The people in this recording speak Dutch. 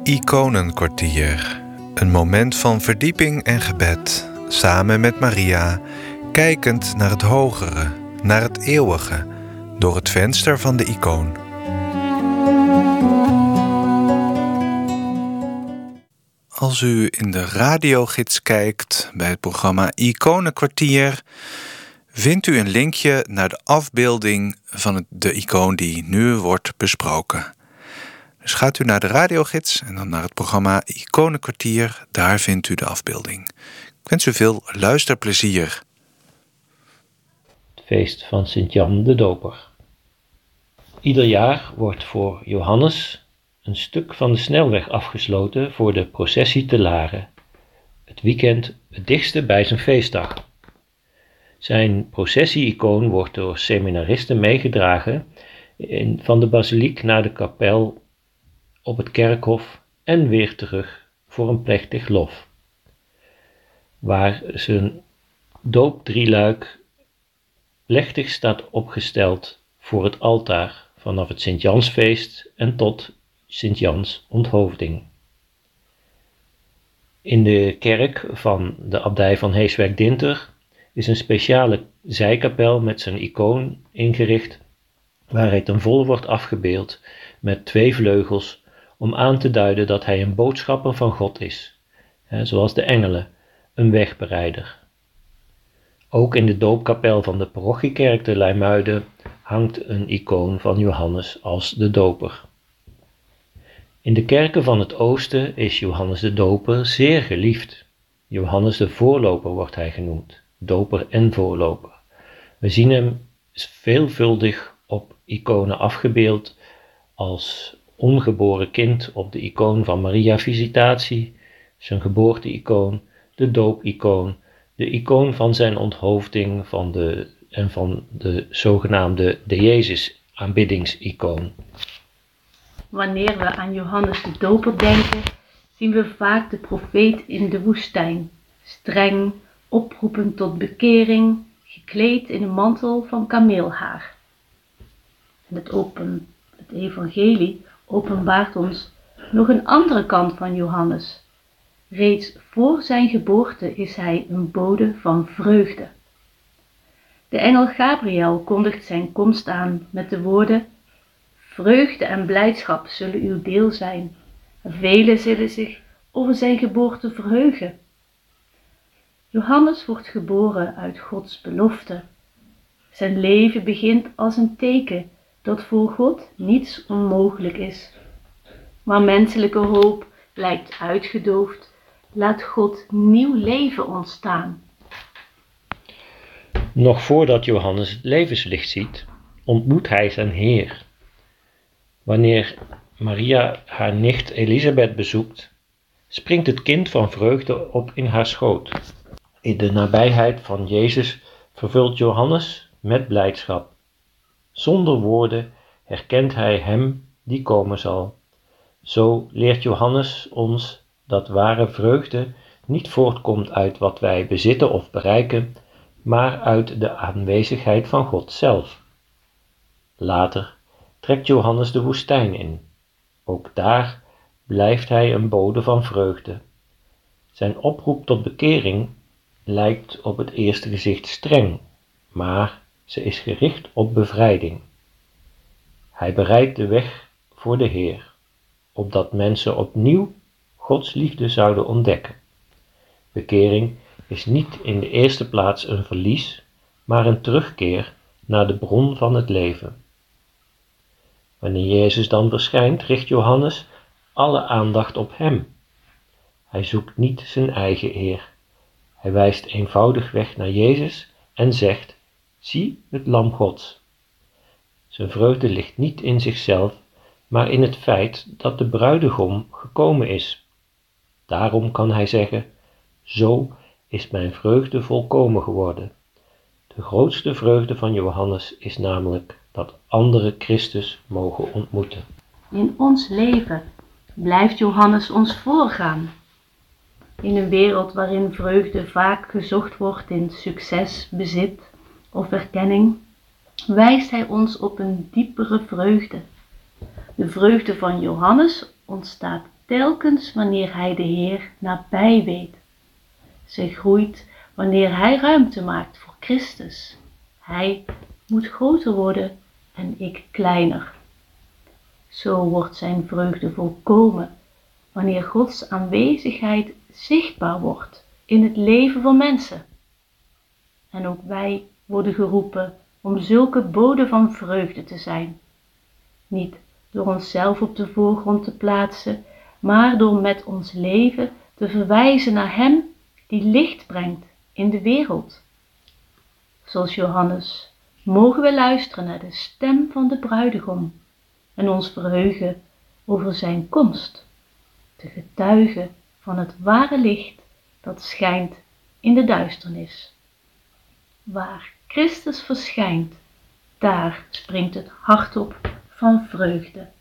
Iconenkwartier. Een moment van verdieping en gebed, samen met Maria, kijkend naar het hogere, naar het eeuwige, door het venster van de icoon. Als u in de radiogids kijkt bij het programma Iconenkwartier, vindt u een linkje naar de afbeelding van de icoon die nu wordt besproken. Dus gaat u naar de radiogids en dan naar het programma Iconenkwartier, daar vindt u de afbeelding. Ik wens u veel luisterplezier. Het feest van Sint-Jan de Doper. Ieder jaar wordt voor Johannes een stuk van de snelweg afgesloten voor de processie te Laren, het weekend het dichtste bij zijn feestdag. Zijn processie-icoon wordt door seminaristen meegedragen van de basiliek naar de kapel op het kerkhof en weer terug voor een plechtig lof, waar zijn doopdrieluik plechtig staat opgesteld voor het altaar vanaf het Sint-Jansfeest en tot Sint-Jans onthoofding. In de kerk van de abdij van Heeswijk-Dinter is een speciale zijkapel met zijn icoon ingericht, waar hij ten volle wordt afgebeeld met 2 vleugels om aan te duiden dat hij een boodschapper van God is, zoals de engelen, een wegbereider. Ook in de doopkapel van de parochiekerk te Leimuiden hangt een icoon van Johannes als de doper. In de kerken van het oosten is Johannes de Doper zeer geliefd. Johannes de Voorloper wordt hij genoemd, doper en voorloper. We zien hem veelvuldig op iconen afgebeeld als ongeboren kind op de icoon van Maria Visitatie, zijn geboorte-icoon, de doop-icoon, de icoon van zijn onthoofding van de zogenaamde de Jezus-aanbiddingsicoon. Wanneer we aan Johannes de Doper denken, zien we vaak de profeet in de woestijn, streng, oproepend tot bekering, gekleed in een mantel van kameelhaar. Het evangelie openbaart ons nog een andere kant van Johannes. Reeds voor zijn geboorte is hij een bode van vreugde. De engel Gabriel kondigt zijn komst aan met de woorden: vreugde en blijdschap zullen uw deel zijn. Velen zullen zich over zijn geboorte verheugen. Johannes wordt geboren uit Gods belofte. Zijn leven begint als een teken dat voor God niets onmogelijk is. Waar menselijke hoop lijkt uitgedoofd, laat God nieuw leven ontstaan. Nog voordat Johannes het levenslicht ziet, ontmoet hij zijn Heer. Wanneer Maria haar nicht Elisabeth bezoekt, springt het kind van vreugde op in haar schoot. In de nabijheid van Jezus vervult Johannes met blijdschap. Zonder woorden herkent hij hem die komen zal. Zo leert Johannes ons dat ware vreugde niet voortkomt uit wat wij bezitten of bereiken, maar uit de aanwezigheid van God zelf. Later trekt Johannes de woestijn in. Ook daar blijft hij een bode van vreugde. Zijn oproep tot bekering lijkt op het eerste gezicht streng, maar ze is gericht op bevrijding. Hij bereidt de weg voor de Heer, opdat mensen opnieuw Gods liefde zouden ontdekken. Bekering is niet in de eerste plaats een verlies, maar een terugkeer naar de bron van het leven. Wanneer Jezus dan verschijnt, richt Johannes alle aandacht op hem. Hij zoekt niet zijn eigen eer. Hij wijst eenvoudigweg naar Jezus en zegt: zie het lam Gods. Zijn vreugde ligt niet in zichzelf, maar in het feit dat de bruidegom gekomen is. Daarom kan hij zeggen: zo is mijn vreugde volkomen geworden. De grootste vreugde van Johannes is namelijk dat anderen Christus mogen ontmoeten. In ons leven blijft Johannes ons voorgaan. In een wereld waarin vreugde vaak gezocht wordt in succes, bezit of erkenning, wijst hij ons op een diepere vreugde. De vreugde van Johannes ontstaat telkens wanneer hij de Heer nabij weet. Zij groeit wanneer hij ruimte maakt voor Christus. Hij moet groter worden en ik kleiner. Zo wordt zijn vreugde volkomen wanneer Gods aanwezigheid zichtbaar wordt in het leven van mensen. En ook wij worden geroepen om zulke boden van vreugde te zijn. Niet door onszelf op de voorgrond te plaatsen, maar door met ons leven te verwijzen naar Hem die licht brengt in de wereld. Zoals Johannes mogen we luisteren naar de stem van de bruidegom en ons verheugen over zijn komst, te getuigen van het ware licht dat schijnt in de duisternis. Waar Christus verschijnt, daar springt het hart op van vreugde.